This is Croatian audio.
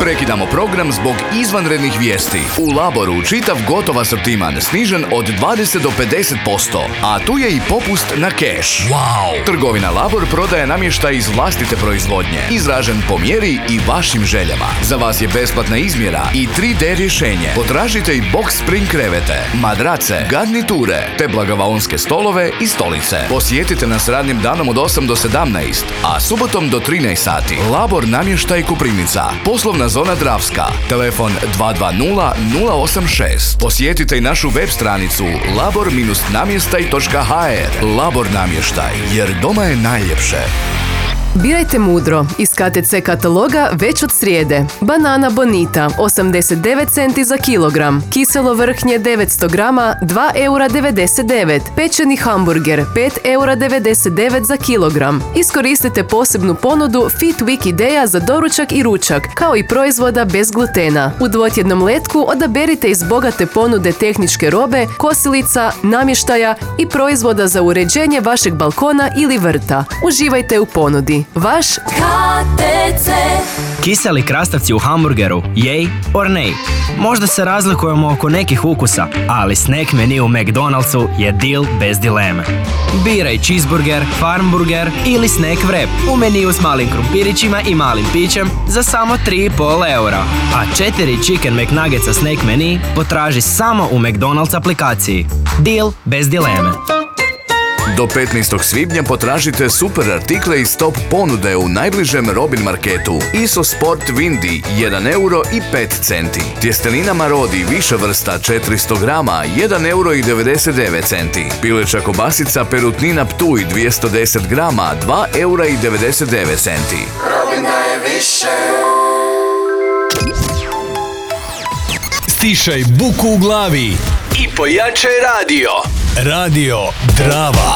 Prekidamo program zbog izvanrednih vijesti. U Laboru čitav gotov asortiman snižen od 20 do 50%, a tu je i popust na keš. Wow! Trgovina Labor prodaje namještaj iz vlastite proizvodnje, izražen po mjeri i vašim željama. Za vas je besplatna izmjera i 3D rješenje. Potražite i box spring krevete, madrace, garniture, te blagavaonske stolove i stolice. Posjetite nas radnim danom od 8 do 17, a subotom do 13 sati. Labor namještaj Koprivnica, poslovna zona Dravska, telefon 220 086. Posjetite i našu web stranicu labor-namjestaj.hr. Labor namještaj, jer doma je najljepše. Birajte mudro iz KTC kataloga već od srijede. Banana Bonita 89 centi za kilogram, kiselo vrhnje 900 grama 2,99 €, pečeni hamburger 5,99 € za kilogram. Iskoristite posebnu ponudu Fit Week ideja za doručak i ručak, kao i proizvoda bez glutena. U dvotjednom letku odaberite iz bogate ponude tehničke robe, kosilica, namještaja i proizvoda za uređenje vašeg balkona ili vrta. Uživajte u ponudi. Vaš KTC. Kiseli krastavci u hamburgeru, yay or nay? Možda se razlikujemo oko nekih ukusa, ali snack menu u McDonald'su je deal bez dileme. Biraj cheeseburger, farmburger ili snack wrap u meniju s malim krumpirićima i malim pićem za samo 3,5 €. A 4 Chicken McNuggetsa snack menu potraži samo u McDonald's aplikaciji. Deal bez dileme. Do 15. svibnja potražite super artikle iz top ponude u najbližem Robin marketu. ISO Sport Windy 1,05 €. Tjestenina Marodi više vrsta 400 grama 1,99 €. Pileća kobasica Perutnina Ptuj 210 grama 2,99 €. Robin daje više. Stišaj buku u glavi i pojačaj radio. Radio Drava.